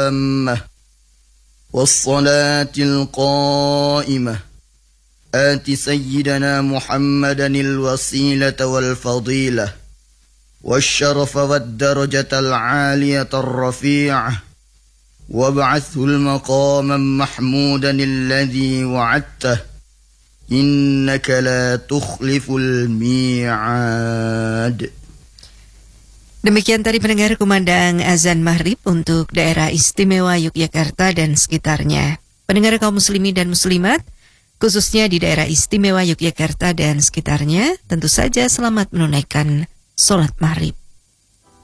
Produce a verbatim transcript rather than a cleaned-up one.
التامة والصلاة القائمة آت سيدنا محمدا الوسيلة والفضيلة والشرف والدرجة العالية الرفيعة وابعثه المقاما محمودا الذي وعدته إنك لا تخلف الميعاد. Demikian tadi pendengar kumandang azan maghrib untuk daerah istimewa Yogyakarta dan sekitarnya. Pendengar kaum muslimin dan muslimat, khususnya di daerah istimewa Yogyakarta dan sekitarnya, tentu saja selamat menunaikan sholat maghrib.